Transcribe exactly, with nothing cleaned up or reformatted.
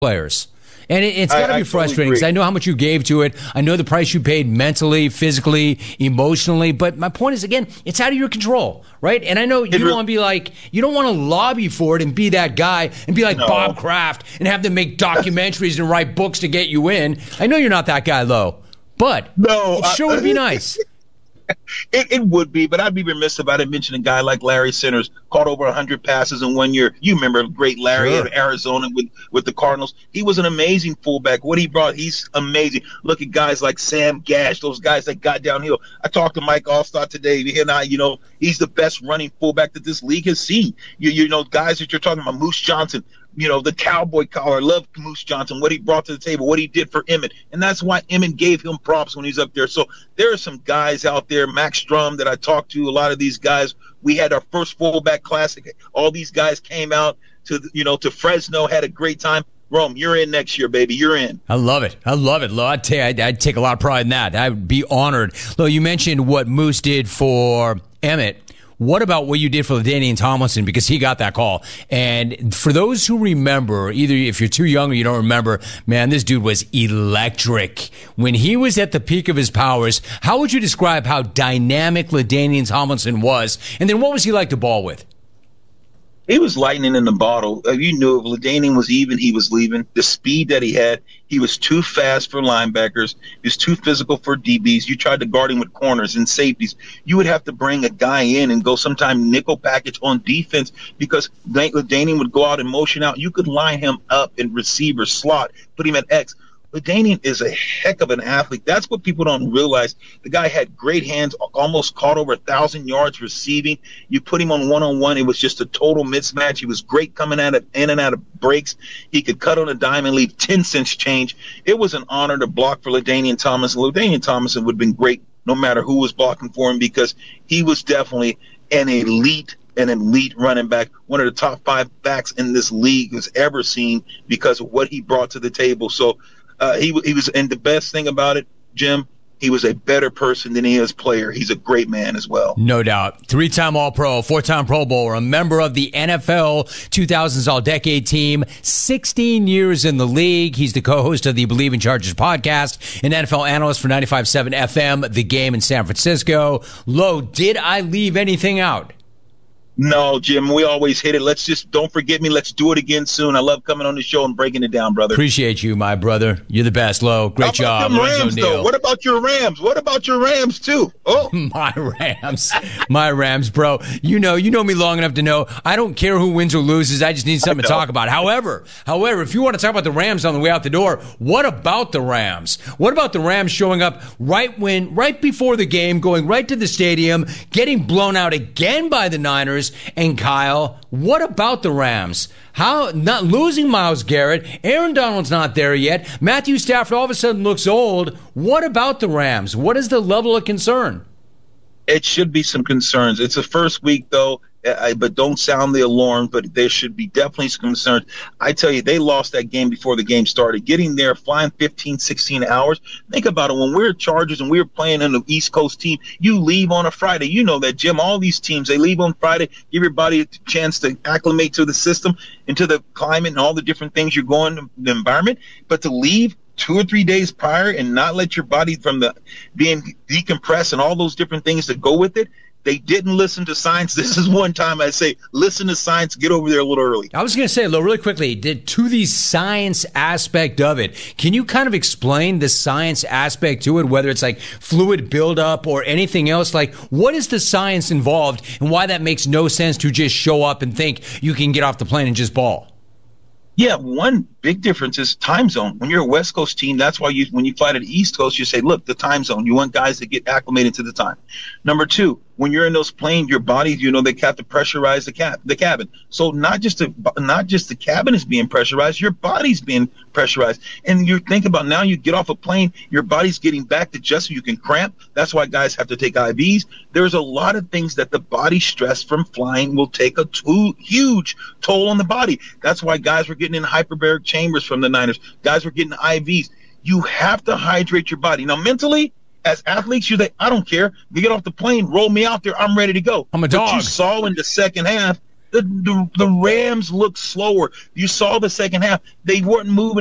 players. And it, it's got to be I frustrating because totally I know how much you gave to it. I know the price you paid mentally, physically, emotionally. But my point is, again, it's out of your control, right? And I know you It don't re- want to be like, you don't want to lobby for it and be that guy and be like No. Bob Kraft and have them make documentaries and write books to get you in. I know you're not that guy, though. But No, it sure I- would be nice. It, it would be, but I'd be remiss if I didn't mention a guy like Larry Centers, caught over one hundred passes in one year. You remember great Larry Sure. in Arizona with, with the Cardinals. He was an amazing fullback. What he brought, he's amazing. Look at guys like Sam Gash, those guys that got downhill. I talked to Mike Allstott today. He and I, you know, he's the best running fullback that this league has seen. You, you know, guys that you're talking about, Moose Johnson, you know, the cowboy collar. I love Moose Johnson, what he brought to the table, what he did for Emmett. And that's why Emmett gave him props when he's up there. So there are some guys out there, Max Strum, that I talked to, a lot of these guys. We had our first fullback classic. All these guys came out to, you know, to Fresno, had a great time. Rome, you're in next year, baby. You're in. I love it. I love it, Lo. I'd, ta- I'd, I'd take a lot of pride in that. I'd be honored. Lo, you mentioned what Moose did for Emmett. What about what you did for LaDainian Tomlinson? Because he got that call. And for those who remember, either if you're too young or you don't remember, man, this dude was electric. When he was at the peak of his powers, how would you describe how dynamic LaDainian Tomlinson was? And then what was he like to ball with? He was lightning in the bottle. Uh, You knew if LaDainian was even, he was leaving. The speed that he had, he was too fast for linebackers. He was too physical for D Bs. You tried to guard him with corners and safeties. You would have to bring a guy in and go sometime nickel package on defense because LaDainian would go out and motion out. You could line him up in receiver slot, put him at X. LaDainian is a heck of an athlete. That's what people don't realize. The guy had great hands, almost caught over a thousand yards receiving. You put him on one-on-one, it was just a total mismatch. He was great coming out of in and out of breaks. He could cut on a dime and leave ten cents change. It was an honor to block for LaDainian Tomlinson. LaDainian Tomlinson would have been great no matter who was blocking for him because he was definitely an elite an elite running back, one of the top five backs in this league has ever seen because of what he brought to the table. So Uh, he he was, and the best thing about it, Jim, he was a better person than he is player. He's a great man as well. No doubt. Three-time All-Pro, four-time Pro Bowler, a member of the N F L two thousands All-Decade team, sixteen years in the league. He's the co-host of the Believe in Chargers podcast, an N F L analyst for ninety-five point seven F M, The Game in San Francisco. Lo, did I leave anything out? No, Jim, we always hit it. Let's just, don't forget me. Let's do it again soon. I love coming on the show and breaking it down, brother. Appreciate you, my brother. You're the best, Lo. Great How about job. them Lorenzo Rams, Neal. though? What about your Rams? What about your Rams, too? Oh, My Rams. My Rams, bro. You know, you know me long enough to know I don't care who wins or loses. I just need something to talk about. However, however, if you want to talk about the Rams on the way out the door, what about the Rams? What about the Rams showing up right when, right before the game, going right to the stadium, getting blown out again by the Niners? And Kyle, what about the Rams? How not losing Myles Garrett? Aaron Donald's not there yet. Matthew Stafford all of a sudden looks old. What about the Rams? What is the level of concern? it should be some concerns. It's the first week, though, I, but don't sound the alarm, but there should be definitely some concerns. I tell you, they lost that game before the game started. Getting there, flying fifteen, sixteen hours. Think about it. When we're Chargers and we're playing in the East Coast team, you leave on a Friday. You know that, Jim. All these teams, they leave on Friday, give your body a chance to acclimate to the system, into the climate and all the different things you're going, the environment. But to leave two or three days prior and not let your body from the being decompressed and all those different things that go with it, they didn't listen to science. This is one time I say, listen to science, get over there a little early. I was going to say, Lo, really quickly, did, to the science aspect of it, can you kind of explain the science aspect to it, whether it's like fluid buildup or anything else? Like, what is the science involved and why that makes no sense to just show up and think you can get off the plane and just ball? Yeah, one big difference is time zone. When you're a West Coast team, that's why you, when you fly to the East Coast, you say, look, the time zone. You want guys to get acclimated to the time. Number two, when you're in those planes, your body, you know, they have to pressurize the cab, the cabin. So not just the not just the cabin is being pressurized, your body's being pressurized. And you think about now, you get off a plane, your body's getting back to just so you can cramp. That's why guys have to take I Vs. There's a lot of things that the body stress from flying will take a too, huge toll on the body. That's why guys were getting in hyperbaric chambers from the Niners. Guys were getting I Vs. You have to hydrate your body. Now, mentally, as athletes, you think, I don't care. You get off the plane, roll me out there, I'm ready to go. I'm a dog. What you saw in the second half, The, the the Rams looked slower. You saw the second half; they weren't moving